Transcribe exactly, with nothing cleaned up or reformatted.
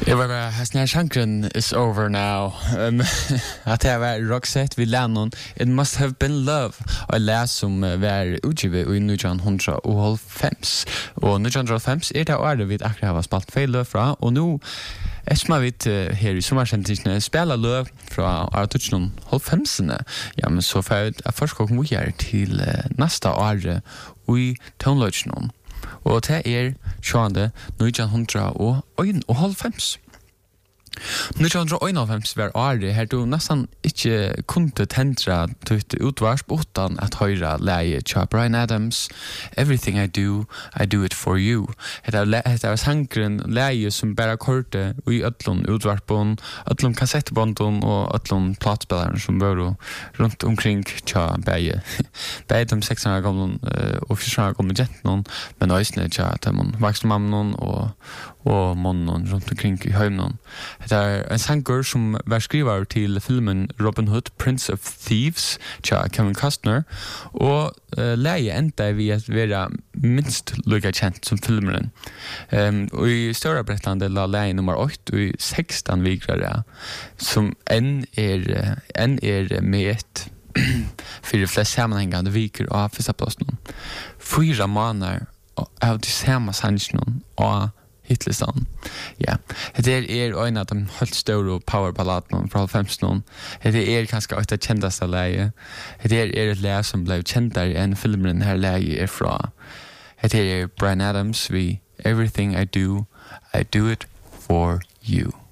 Jag var bara, här shankren is over now. Um, att jag var Roxette vid Lennon. It must have been love. Och jag läste som var utgivet i nittonhundrafem. Och nittonhundrafem är det året vi akkurat har spalt fel löv fra. Och nu är vi uh, här i sommarkändelserna spela löv fra nittonhundrafemsene. Ja, men så får jag först komma vidare till uh, nästa år i tonlöjtsen. Og det er tjande nittonhundrafem. nittonhundrafem var året her du nesten ikke kunne tendre ditt utvarsp utan at høyre leie tja Bryan Adams, Everything I Do, I Do It For You. Det er sangren leie som bare korte i ødlån utvarspen, ødlån kassettebånden og ødlån platspilleren som var rundt omkring tja beie. Beie de seks år gamle og fire år gamle jentene, men også tja de voksne mammene og og mannen rundt omkring i høymenen. Det er en sanger som var skriver til filmen Robin Hood, Prince of Thieves, tja Kevin Costner, og uh, leie enda vi at være minst lukka kjent som filmen. Um, og i Større Bretlandet la leie nummer åtte og i sekstan vikrere, som enn er, enn er med et for de fleste sammenhengende viker av første plassen. Fyra måneder av de samme sangene og hitlistan. Ja. Det er en av de helt store powerballaden fra halvfemsene. Det er kanskje et av kjendaste leie. Det er et leie som ble kjendere enn filmen her leie er fra. Det er Bryan Adams, vi Everything I Do, I Do It For You.